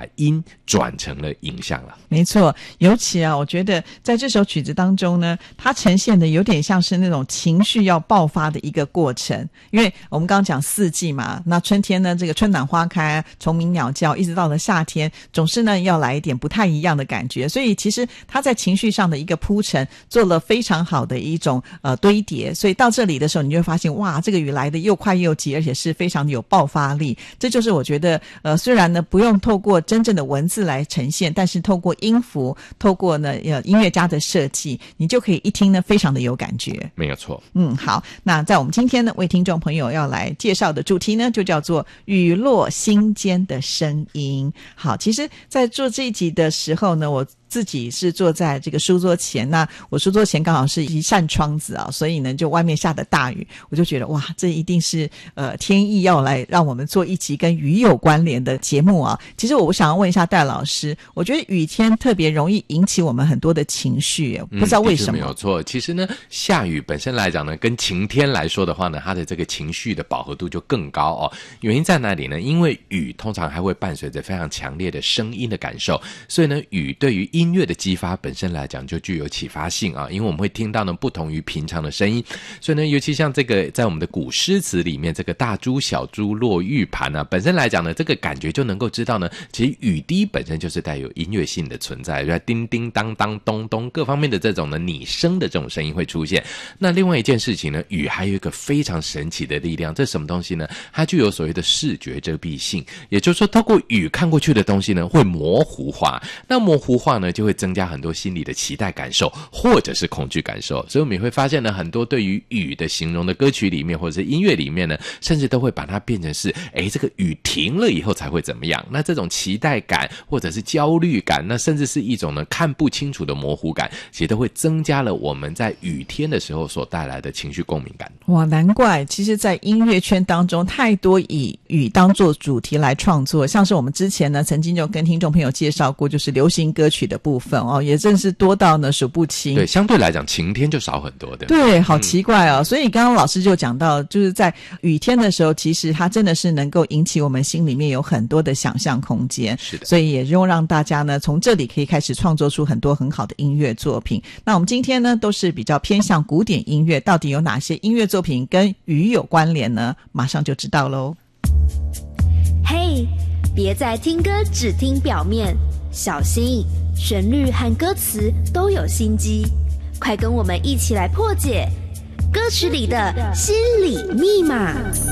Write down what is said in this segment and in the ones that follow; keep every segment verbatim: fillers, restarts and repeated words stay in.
音转成了影像了。 没错，尤其啊，我觉得在这首曲子当中呢，它呈现的有点像是那种情绪要爆发的一个过程。因为我们刚刚讲四季嘛，那春天呢，这个春暖花开，虫鸣鸟叫，一直到了夏天，总是呢要来一点不太一样的感觉。所以其实它在情绪上的一个铺陈，做了非常好的一种呃堆叠。所以到这里的时候，你就会发现，哇，这个雨来的又快又急，而且是非常有爆发力。这就是我觉得，呃，虽然呢不用透过真正的文字来呈现，但是透过音符，透过呢呃音乐家的设计，你就可以一听呢非常的有感觉。 没有错。 嗯，好，那在我们今天呢为听众朋友要来介绍的主题呢，就叫做雨落心间的声音。好，其实在做这一集的时候呢，我自己是坐在这个书桌前，那我书桌前刚好是一扇窗子啊，所以呢就外面下的大雨，我就觉得哇，这一定是呃天意要来让我们做一集跟雨有关联的节目啊。其实我想要问一下戴老师，我觉得雨天特别容易引起我们很多的情绪，不知道为什么。 嗯，没有错。其实呢，下雨本身来讲呢，跟晴天来说的话呢，它的这个情绪的饱和度就更高哦。原因在哪里呢？因为雨通常还会伴随着非常强烈的声音的感受，所以呢，雨对于音乐的激发本身来讲就具有启发性啊，因为我们会听到呢不同于平常的声音，所以呢，尤其像这个在我们的古诗词里面，这个大珠小珠落玉盘啊，本身来讲呢，这个感觉就能够知道呢，其实雨滴本身就是带有音乐性的存在，叮叮当当咚咚各方面的这种呢拟声的这种声音会出现。那另外一件事情呢，雨还有一个非常神奇的力量，这是什么东西呢？它具有所谓的视觉遮蔽性，也就是说透过雨看过去的东西呢会模糊化，那模糊化呢就会增加很多心理的期待感受或者是恐惧感受。所以我们也会发现呢，很多对于雨的形容的歌曲里面或者是音乐里面呢，甚至都会把它变成是诶这个雨停了以后才会怎么样，那这种期待感或者是焦虑感，那甚至是一种呢看不清楚的模糊感，其实都会增加了我们在雨天的时候所带来的情绪共鸣感。 哇，难怪其实在音乐圈当中太多以雨当作主题来创作，像是我们之前呢曾经就跟听众朋友介绍过，就是流行歌曲的部分哦，也真是多到呢数不清。 对，相对来讲晴天就少很多的。 对，好奇怪哦、嗯、所以刚刚老师就讲到，就是在雨天的时候，其实它真的是能够引起我们心里面有很多的想象空间。 是的， 所以也用让大家呢从这里可以开始创作出很多很好的音乐作品。那我们今天呢都是比较偏向古典音乐，到底有哪些音乐作品跟雨有关联呢？马上就知道咯。 嘿，别再听歌只听表面，小心旋律和歌词都有心机，快跟我们一起来破解歌曲里的心理密码。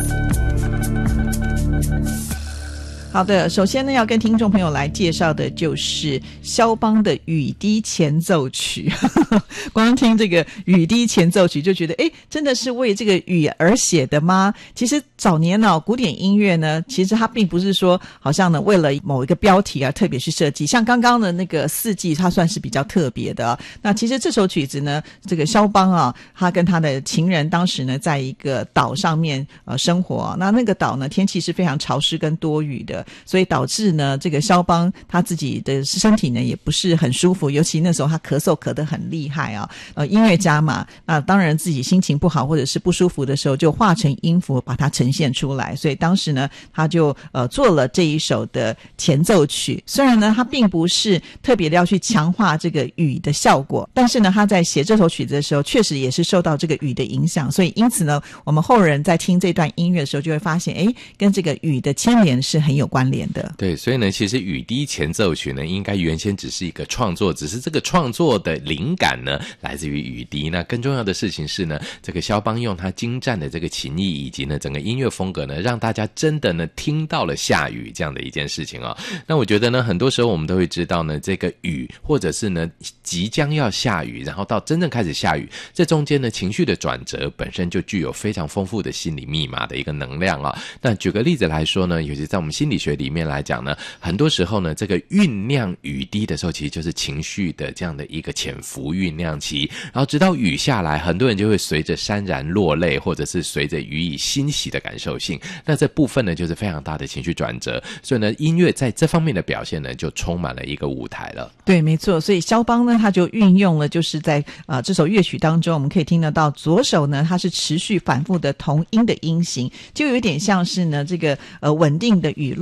好的，首先呢要跟听众朋友来介绍的就是肖邦的雨滴前奏曲光听这个雨滴前奏曲就觉得诶真的是为这个雨而写的吗？其实早年呢、哦、古典音乐呢其实它并不是说好像呢为了某一个标题而特别去设计，像刚刚的那个四季它算是比较特别的、哦、那其实这首曲子呢，这个肖邦啊他跟他的情人当时呢在一个岛上面呃生活、啊、那那个岛呢天气是非常潮湿跟多雨的，所以导致呢这个肖邦他自己的身体呢也不是很舒服，尤其那时候他咳嗽咳得很厉害啊。呃，音乐家嘛，那当然自己心情不好或者是不舒服的时候就化成音符把它呈现出来，所以当时呢他就呃做了这一首的前奏曲。虽然呢他并不是特别的要去强化这个雨的效果，但是呢他在写这首曲子的时候确实也是受到这个雨的影响，所以因此呢我们后人在听这段音乐的时候就会发现诶跟这个雨的牵连是很有关联的。 对，所以呢其实雨滴前奏曲呢应该原先只是一个创作，只是这个创作的灵感呢来自于雨滴。那更重要的事情是呢，这个肖邦用他精湛的这个琴艺以及呢整个音乐风格呢，让大家真的呢听到了下雨这样的一件事情哦。那我觉得呢很多时候我们都会知道呢，这个雨或者是呢即将要下雨，然后到真正开始下雨，这中间呢情绪的转折本身就具有非常丰富的心理密码的一个能量哦。那举个例子来说呢，尤其在我们心理学里面来讲呢，很多时候呢这个酝酿雨滴的时候，其实就是情绪的这样的一个潜伏酝酿期，然后直到雨下来，很多人就会随着潸然落泪，或者是随着予以欣喜的感受性，那这部分呢就是非常大的情绪转折，所以呢音乐在这方面的表现呢就充满了一个舞台了。 对，没错，所以肖邦呢他就运用了就是在呃这首乐曲当中我们可以听得到左手呢它是持续反复的同音的音型，就有一点像是呢这个呃稳定的雨落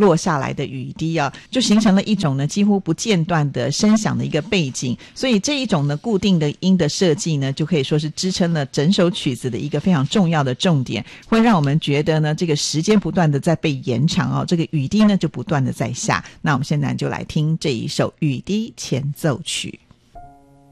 落下来的雨滴啊，就形成了一种呢几乎不间断的声响的一个背景。所以这一种呢固定的音的设计呢，就可以说是支撑了整首曲子的一个非常重要的重点，会让我们觉得呢这个时间不断的在被延长哦，这个雨滴呢就不断的在下。那我们现在就来听这一首雨滴前奏曲。